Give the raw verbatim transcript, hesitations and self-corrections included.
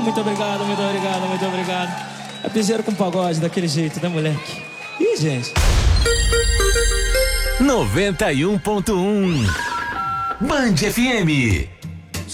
muito obrigado, muito obrigado, muito obrigado. É piseiro com pagode, daquele jeito, né, moleque? Ih, gente. noventa e um ponto um Band F M.